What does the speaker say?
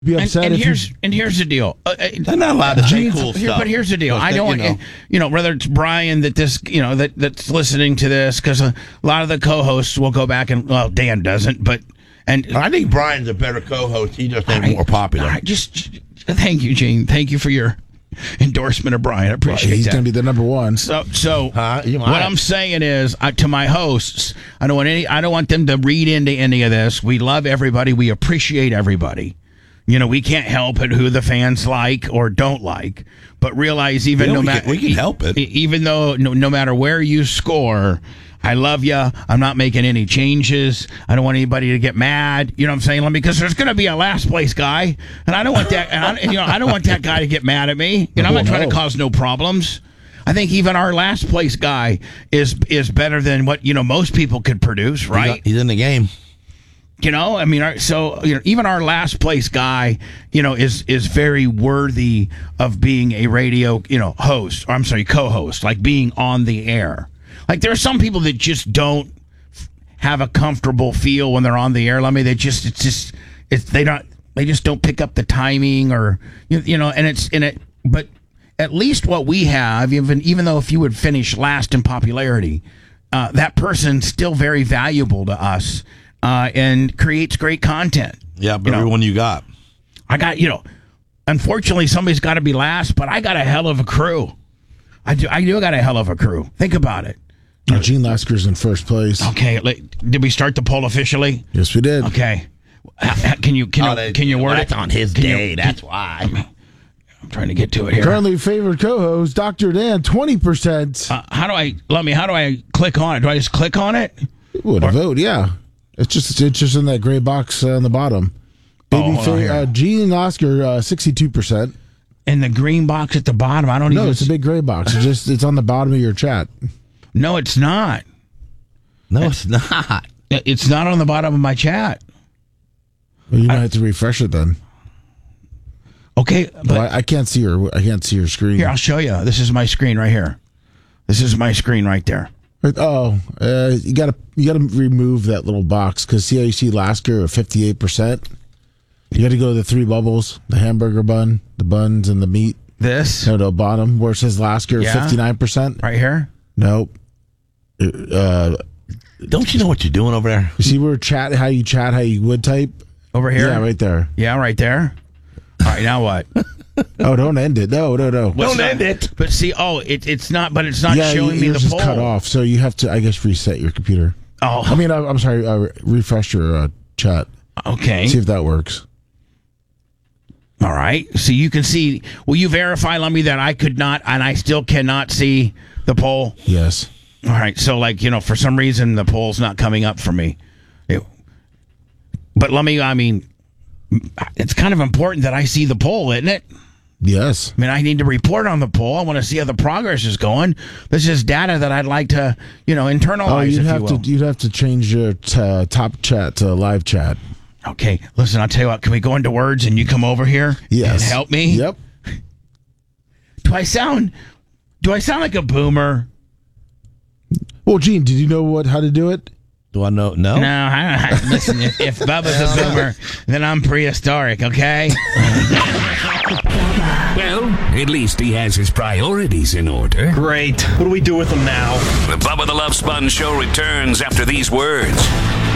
be upset and if here's the deal. They're not allowed to say cool stuff. But here's the deal. I don't want whether it's Brian that's listening to this, because a lot of the co-hosts will go back and Dan doesn't, but I think Brian's a better co-host. He just ain't more popular. Just thank you, Gene. Thank you for your endorsement of Brian. I appreciate that. He's going to be the number one. So what I'm saying is, to my hosts, I don't want them to read into any of this. We love everybody. We appreciate everybody. We can't help it who the fans like or don't like, but realize we can help it. Even though no matter where you score, I love you. I'm not making any changes. I don't want anybody to get mad. You know what I'm saying? Because there's going to be a last place guy, and I don't want that. And I don't want that guy to get mad at me. I'm not trying to cause no problems. I think even our last place guy is better than what most people could produce. Right? He's in the game. Even our last place guy, is very worthy of being a radio, host. Or I'm sorry, co-host, like being on the air. Like there are some people that just don't have a comfortable feel when they're on the air. They just don't pick up the timing or but at least what we have, even though if you would finish last in popularity, that person's still very valuable to us. And creates great content. Yeah, but everyone you got. I got, unfortunately somebody's got to be last, but I got a hell of a crew. I do got a hell of a crew. Think about it. Gene Lasker's in first place. Okay, did we start the poll officially? Yes, we did. Okay. Can you word it? That's on his day, that's why. I'm trying to get to it here. Currently favored co-host, Dr. Dan, 20%. How do I click on it? Do I just click on it? Would vote, yeah. It's just in that gray box on the bottom. Gene Lasker, 62%. And the green box at the bottom, No, it's a big gray box. It's on the bottom of your chat. No, it's not. No, it's not. It's not on the bottom of my chat. Well, you might have to refresh it then. Okay, but I can't see your screen. Here, I'll show you. This is my screen right here. This is my screen right there. You gotta remove that little box, because see how you see Lasker at 58%. You got to go to the three bubbles: the hamburger bun, the buns, and the meat. This the bottom where it says Lasker 59%. Right here. Nope. Don't you know what you're doing over there? You see where how you would type over here? Yeah, right there. Yeah, right there. All right, now what? Oh, don't end it. No. Don't end it. But see, it's not showing me the poll. Cut off, so you have to, I guess, reset your computer. Oh. I mean, I'm sorry, refresh your chat. Okay. See if that works. All right. So you can see, will you verify, Lummy, that I could not, and I still cannot see the poll? Yes. All right. So, for some reason, the poll's not coming up for me. But Lummy, I mean, it's kind of important that I see the poll, isn't it? Yes. I mean, I need to report on the poll. I want to see how the progress is going. This is data that I'd like to, internalize, you'd have to change your top chat to live chat. Okay. Listen, I'll tell you what. Can we go into words and you come over here and help me? Yep. Do I sound like a boomer? Well, Gene, did you know how to do it? Do I know? No. No. Listen, if Bubba's a boomer, then I'm prehistoric, okay? Well, at least he has his priorities in order. Great. What do we do with them now? The Bubba the Love Sponge Show returns after these words.